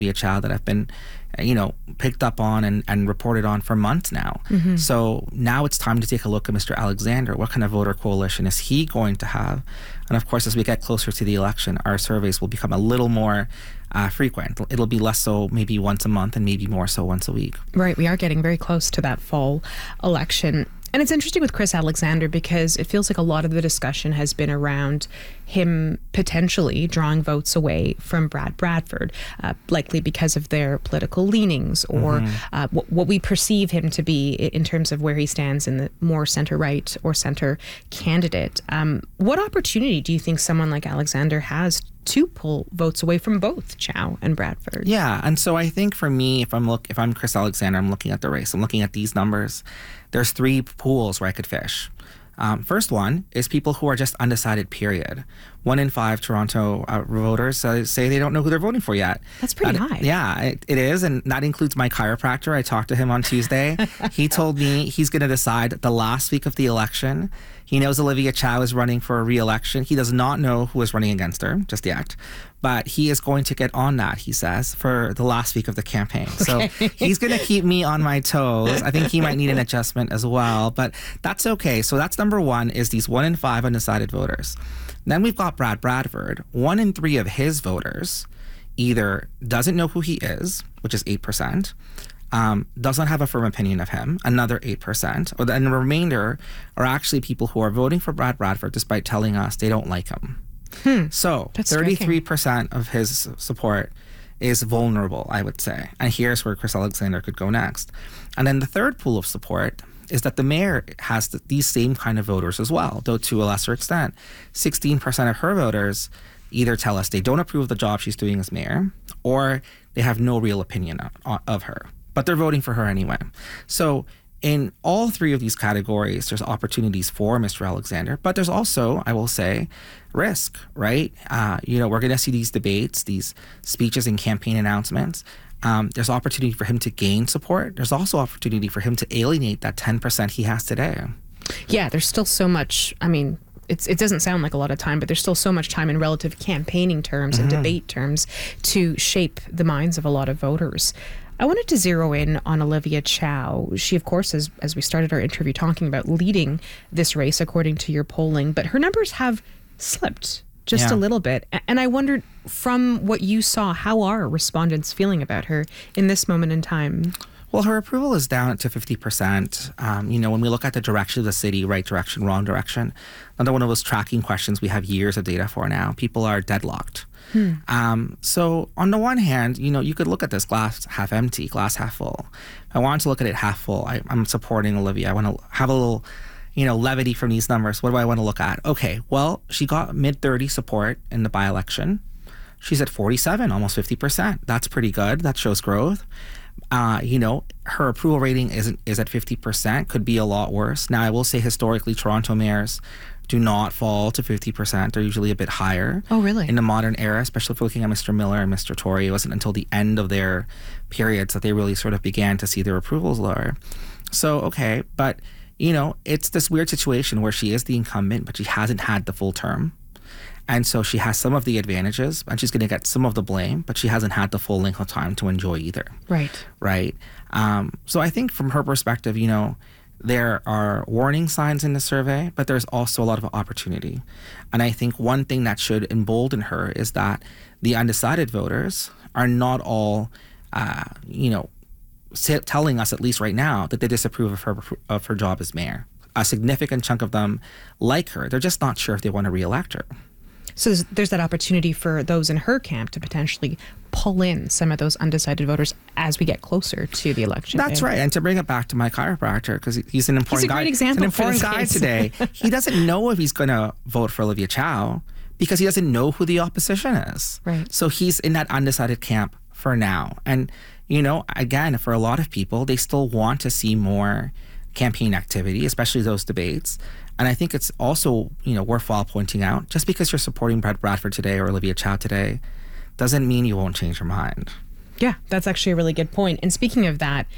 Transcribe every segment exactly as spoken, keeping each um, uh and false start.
Olivia Chow that have been, you know, picked up on and, and reported on for months now. Mm-hmm. So now it's time to take a look at Mister Alexander. What kind of voter coalition is he going to have? And of course, as we get closer to the election, our surveys will become a little more uh, frequent. It'll be less so maybe once a month and maybe more so once a week. Right. We are getting very close to that fall election. And it's interesting with Chris Alexander because it feels like a lot of the discussion has been around him potentially drawing votes away from Brad Bradford, uh, likely because of their political leanings or mm-hmm. uh, w- what we perceive him to be in terms of where he stands in the more center-right or center candidate. Um, what opportunity do you think someone like Alexander has to pull votes away from both Chow and Bradford? Yeah, and so I think for me, if I'm look, if I'm Chris Alexander, I'm looking at the race. I'm looking at these numbers. There's three pools where I could fish. Um, first one is people who are just undecided, period. One in five Toronto uh, voters uh, say they don't know who they're voting for yet. That's pretty uh, high. Yeah, it, it is. And that includes my chiropractor. I talked to him on Tuesday. He told me he's going to decide the last week of the election. He knows Olivia Chow is running for a re-election. He does not know who is running against her just yet. But he is going to get on that, he says, for the last week of the campaign. Okay. So he's going to keep me on my toes. I think he might need an adjustment as well, but that's okay. So that's number one, is these one in five undecided voters. Then we've got Brad Bradford. One in three of his voters either doesn't know who he is, which is eight percent, um, doesn't have a firm opinion of him, another eight percent, or then the remainder are actually people who are voting for Brad Bradford despite telling us they don't like him. Hmm. So That's thirty-three percent of his support is vulnerable, I would say. And here's where Chris Alexander could go next. And then the third pool of support is that the mayor has the, these same kind of voters as well, though to a lesser extent. sixteen percent of her voters either tell us they don't approve of the job she's doing as mayor, or they have no real opinion of, of her, but they're voting for her anyway. So in all three of these categories, there's opportunities for Mister Alexander, but there's also, I will say, risk, right? Uh, you know, we're going to see these debates, these speeches and campaign announcements. Um, there's opportunity for him to gain support. There's also opportunity for him to alienate that ten percent he has today. Yeah, there's still so much, I mean, It's, it doesn't sound like a lot of time, but there's still so much time in relative campaigning terms mm-hmm. and debate terms to shape the minds of a lot of voters. I wanted to zero in on Olivia Chow. She, of course, is, as we started our interview talking about, leading this race according to your polling, but her numbers have slipped just yeah. a little bit. And I wondered, from what you saw, how are respondents feeling about her in this moment in time? Well, her approval is down to fifty percent. Um, you know, when we look at the direction of the city, right direction, wrong direction, another one of those tracking questions we have years of data for now, people are deadlocked. Hmm. Um, so on the one hand, you know, you could look at this glass half empty, glass half full. I want to look at it half full. I, I'm supporting Olivia. I want to have a little, you know, levity from these numbers. What do I want to look at? Okay, well, she got mid thirty support in the by-election. She's at forty-seven, almost fifty percent. That's pretty good. That shows growth. Uh, you know, her approval rating is is at fifty percent, could be a lot worse. Now, I will say historically, Toronto mayors do not fall to fifty percent. They're usually a bit higher. Oh, really? In the modern era, especially if we're looking at Mister Miller and Mister Tory, it wasn't until the end of their periods that they really sort of began to see their approvals lower. So, okay, but, you know, it's this weird situation where she is the incumbent, but she hasn't had the full term. And so she has some of the advantages, and she's going to get some of the blame, but she hasn't had the full length of time to enjoy either. Right. Right. Um, so I think from her perspective, you know, there are warning signs in the survey, but there's also a lot of opportunity. And I think one thing that should embolden her is that the undecided voters are not all, uh, you know, telling us, at least right now, that they disapprove of her of her job as mayor. A significant chunk of them like her. They're just not sure if they want to re-elect her. So there's, there's that opportunity for those in her camp to potentially pull in some of those undecided voters as we get closer to the election. That's day. right. And to bring it back to my chiropractor, because he's an important he's a guy. Great example he's an important guy today. He doesn't know if he's going to vote for Olivia Chow because he doesn't know who the opposition is. Right. So he's in that undecided camp for now. And, you know, again, for a lot of people, they still want to see more campaign activity, especially those debates. And I think it's also, you know, worthwhile pointing out, just because you're supporting Brad Bradford today or Olivia Chow today doesn't mean you won't change your mind. Yeah, that's actually a really good point. And speaking of that,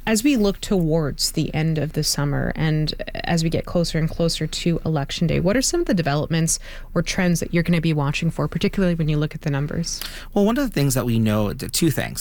As we look towards the end of the summer and as we get closer and closer to Election Day, what are some of the developments or trends that you're going to be watching for, particularly when you look at the numbers? Well, one of the things that we know, two things.